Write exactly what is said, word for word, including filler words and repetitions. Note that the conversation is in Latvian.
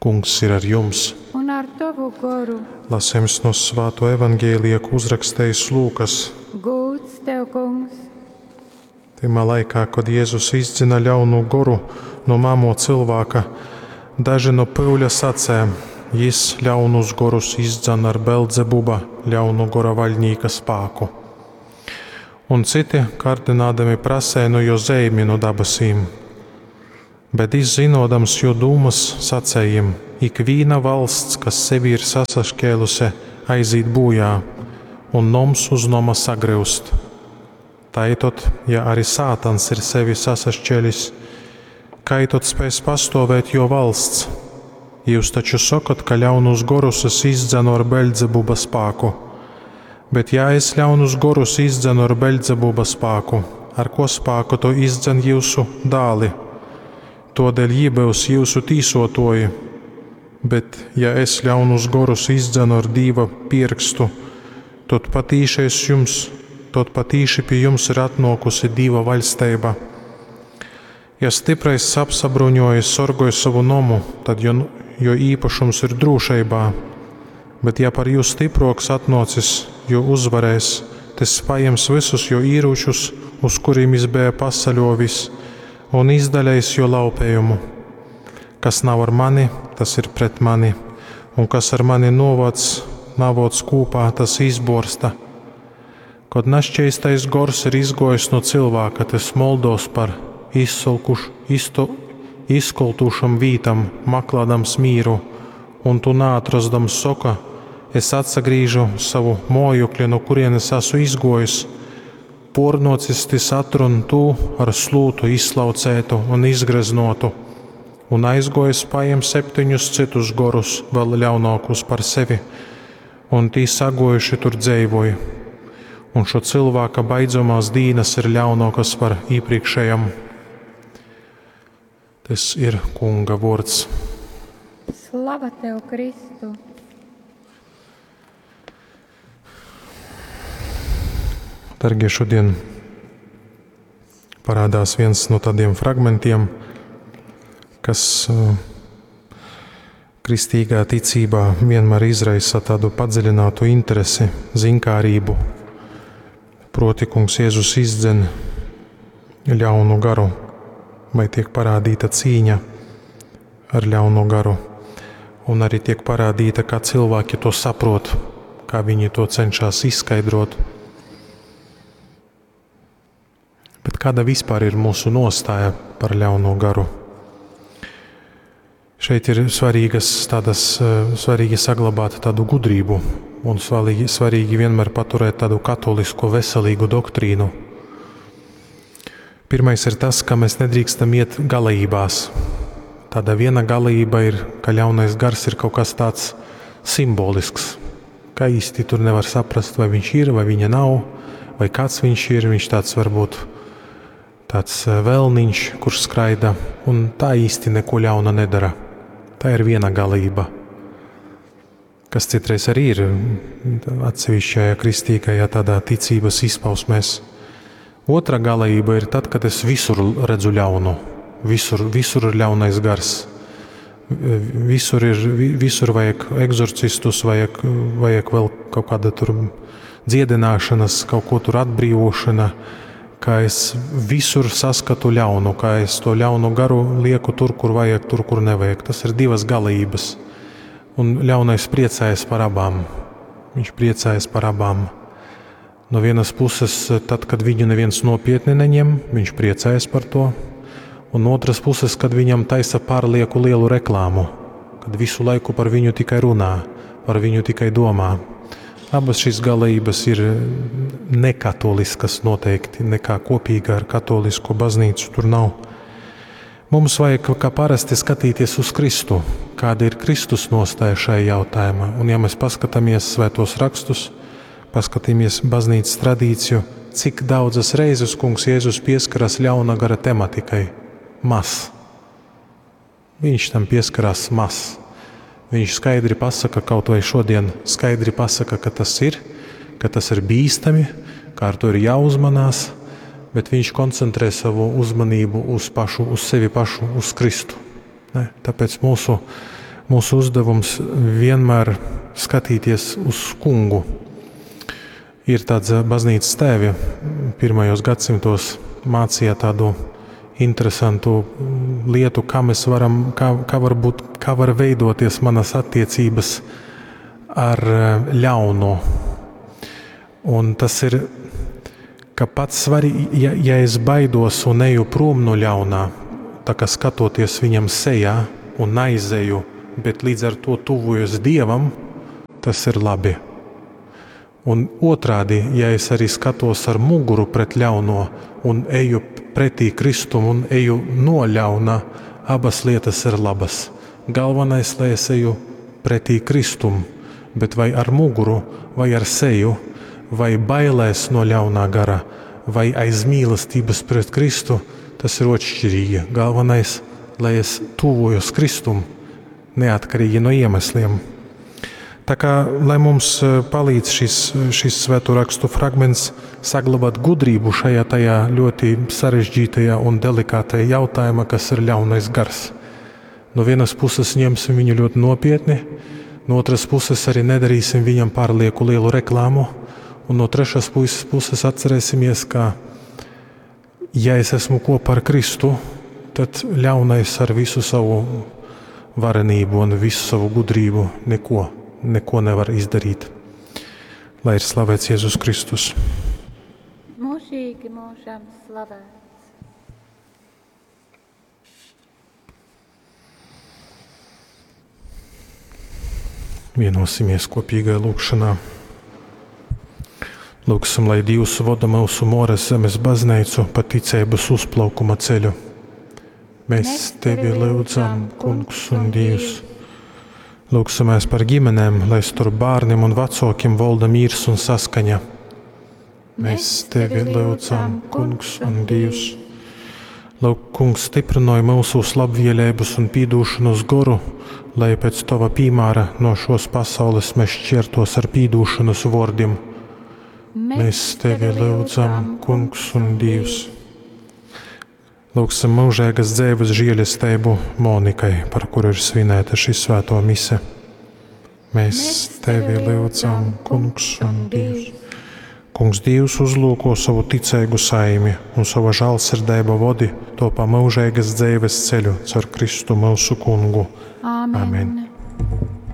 Kungs ir ar jums. Un ar tavu garu. Lasījums no Svēto evaņģēlija, ko uzrakstījis Lūkas. Gods tev, Kungs. Tajā laikā, kad Jēzus izdzina ļaunu goru no māmo cilvēka, daži no pīļa sacē, jis ļaunus gorus izdzana ar Belzebuba, ļaunu gora vaļņīka spāku. Un citi, kārdinādami prasē no jo zeimi no dabasīm. Bet izzinodams jo dūmas sacējiem, ik vīna valsts, kas sevi ir sasaškēluse, aiziet bojā, un noms uz noma sagriust. Taitot, ja arī sātans ir sevi sasašķēlis, kaitot spēs pastāvēt jo valsts. Jūs taču sakat, ka ļaunus gorus es izdzenu ar Beļzebuba spāku. Bet ja es ļaunus gorus izdzenu ar Beļzebuba spāku, ar ko spāku to izdzen jūsu dāli? Todēļ jībēs jūsu tīsotoji, bet ja es ļaunus gorus izdzenu ar Dīva pirkstu, tad patīšais jums, tad patīši pie jums ir atnokusi Dīva vaļsteiba. Ja stiprais apsabruņojas, sorgoja savu nomu, tad jo, jo īpašums ir drūšaibā, bet ja par jūs stiproks atnocis, jo uzvarēs, tas pajems visus jo īrūčus, uz kuriem jis bija pasaļovis, un izdaļais jo laupējumu. Kas nav ar mani, tas ir pret mani, un kas ar mani novots, navots kūpā, tas izborsta. Kad našķeistais gors ir izgojis no cilvēka, tas moldos par izsolkuš, isto, izkoltūšam vītam, maklādams mīru, un tu nāatrasdams soka, es atsagrīžu savu mojukļu, no kurienes esmu izgojis, pornocis tis atrun tu ar slūtu izslaucētu un izgreznotu, un aizgojis pajem septiņus citus gorus, vēl ļaunākus par sevi, un tī sagojuši tur dzeivoja. Un šo cilvēka baidzamās dīnas ir ļaunākas par iepriekšējam. Tas ir Kunga vārds. Slava tev, Kristu! Dargie, šodien parādās viens no tādiem fragmentiem, kas uh, kristīgā ticībā vienmēr izraisa tādu padziļinātu interesi, zinkārību. Proti, Kungs Jēzus izdzen ļaunu garu, vai tiek parādīta cīņa ar ļaunu garu, un arī tiek parādīta, kā cilvēki to saprot, kā viņi to cenšas izskaidrot. Bet kāda vispār ir mūsu nostāja par ļauno garu? Šeit ir svarīgas tādas, svarīgi saglabāt tādu gudrību un svarīgi, svarīgi vienmēr paturēt tādu katolisko veselīgu doktrīnu. Pirmais ir tas, ka mēs nedrīkstam iet galējībās. Tāda viena galējība ir, ka ļaunais gars ir kaut kas tāds simbolisks, ka īsti tur nevar saprast, vai viņš ir, vai viņa nav, vai kāds viņš ir, viņš tāds varbūt tāds vēlniņš, kurš skraida, un tā īsti neko ļauna nedara. Tā ir viena galība, kas citreiz arī ir atsevišķajā kristīgajā tādā ticības izpausmēs. Otra galība ir tad, kad es visur redzu ļaunu, visur, visur ir ļaunais gars. Visur, ir, visur vajag egzorcistus, vajag, vajag vēl kaut kāda tur dziedināšanas, kaut ko tur atbrīvošana, kā es visur saskatu ļaunu, kā es to ļaunu garu lieku tur, kur vajag, tur, kur nevajag. Tas ir divas galības. Un ļaunais priecājas par abām. Viņš priecājas par abām. No vienas puses, tad, kad viņu neviens nopietni neņem, viņš priecājas par to. Un no otras puses, kad viņam taisa pārlieku lielu reklāmu, kad visu laiku par viņu tikai runā, par viņu tikai domā. Abas šīs galības ir nekatoliskas noteikti, nekā kopīga ar katolisko baznīcu tur nav. Mums vajag kā parasti skatīties uz Kristu, kāda ir Kristus nostāja šajā jautājumā. Un ja mēs paskatāmies svētos rakstus, paskatāmies baznīcas tradīciju, cik daudzas reizes Kungs Jēzus pieskaras ļauna gara tematikai? Maz. Viņš tam pieskarās maz. Viņš skaidri pasaka, kaut vai šodien skaidri pasaka, ka tas ir, ka tas ir bīstami, kā ar to ir jāuzmanās, bet viņš koncentrē savu uzmanību uz pašu, uz sevi pašu, uz Kristu. Ne? Tāpēc mūsu, mūsu uzdevums vienmēr skatīties uz kungu. Ir tāds baznīcas tēvi pirmajos gadsimtos mācīja tādu interesantu lietu, kā mēs varam, kā, kā var būt, kā var veidoties manas attiecības ar ļauno. Un tas ir, ka pats svarīgi, ja, ja es baidos un eju prom no ļaunā, tā kā skatoties viņam sejā un aizeju, bet līdz ar to tuvojos Dievam, tas ir labi. Un otrādi, ja es arī skatos ar muguru pret ļauno un eju pretī Kristum un eju no ļauna, abas lietas ir labas. Galvenais, lai es eju pretī Kristum, bet vai ar muguru, vai ar seju, vai bailēs no ļaunā gara, vai aiz mīlestības pret Kristu, tas ir atšķirīgi. Galvenais, lai es tuvojos Kristum, neatkarīgi no iemesliem. Tā kā, lai mums palīdz šis, šis svēto rakstu fragments saglabāt gudrību šajā tajā ļoti sarežģītajā un delikātajā jautājumā, kas ir ļaunais gars. No vienas puses ņemsim viņu ļoti nopietni, no otras puses arī nedarīsim viņam pārlieku lielu reklāmu, un no trešās puses atcerēsimies, ka ja es esmu kopā ar Kristu, tad ļaunais ar visu savu varenību un visu savu gudrību neko, neko nevar izdarīt. Lai ir slavēts Jēzus Kristus. Mūžīgi mūžam slavēts. Vienosimies kopīgajā lūgšanā. Lūgsim, lai Dievs vada mūsu Mores zemes baznīcu pa ticības uzplaukuma ceļu. Mēs Tevi lūdzam, Kungs un Dievs. Lūgsimies par ģimenēm, lai starp bērniem un vecākiem valda miers un saskaņa. Mēs Tevi lūdzam, Kungs un Dievs. Lūk, Kungs, stiprināj mūsu labvēlības un pīdūšanas goru, lai pēc Tava piemēra no šos pasaules mēs šķirtos ar pīdūšanas vārdiem. Mēs Tevi lūdzam, Kungs un Dievs. Lūgsim mūžīgas dzīves žēlastību Monikai, par kuru ir svinēta šī svēto mise. Mēs Tevi lūdzam, Kungs un Dievs. Kungs Dievs uzlūko savu ticīgu saimi un savu žēlsirdību vodi to pa mūžīgas dzīves ceļu caur Kristu mūsu Kungu. Āmen. Amen.